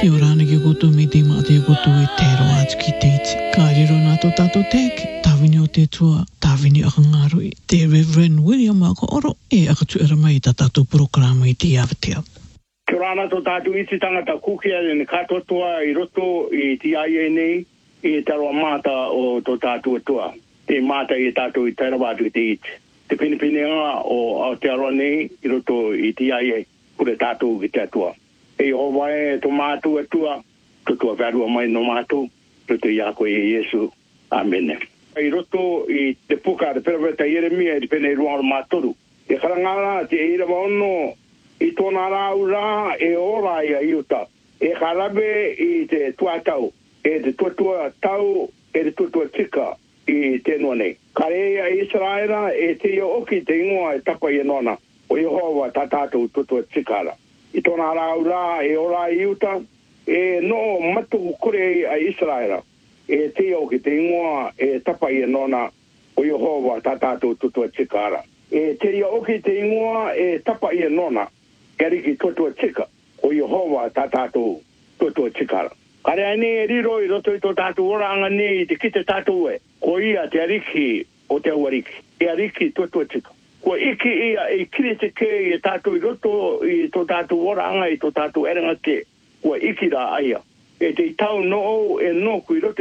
Te orana ki kutu mi te ma te kutu e te roa atu ki te iti. Ka riro nā tō tātou teke, tāwini o te tua, tāwini akangaru i. Te Reverend William Akaoro e akatu era mai ta tātou programa i te Awatea. Te orana tō tātou iti tangata kukia ni katotoa i roto i te aie nei i te roa mata o tō tātou tua. Te mata i tātou i tarawatu i te iti. Te pinipinenga o Aotearoa nei i roto i te aie kure tātou ki te atua. E hoa e tō mātou atua, tō tua wērua mai no mātou, roto i ako e Iesu. Amen. I roto i te puka te peraweta Jeremia i te pene i ruaro mātoru. E karangara te eira waono i tōna rāu rā e ora ia iuta. E karabe i te tuatau, e te tuatua tau, e te tuatua tika i tēnua nei. Karea Israela e te ia oki te ingoa e tapa i nona, o Jehova tā tātou tuatua tikara. I tōna rāu rā e ora iuta, e no matu kure a Israela. E te o ki te ingoa e tapa i nona o Jehova tā tātou tutua tikara. E te ria oki te ingoa e tapa i nona e riki tutua tika o Jehova tā tātou tutua tikara. Kare ane e riro i roto i tō tātou oranga nei te kite tātou e. Ko ia te ariki o te awariki. E ariki tutua tika. Ko iki ia e kiri te ke i tātou i roto i tō tātou oranga i tō tātou erenga ke. Ko iki rā aia. E te tau no e no kui roto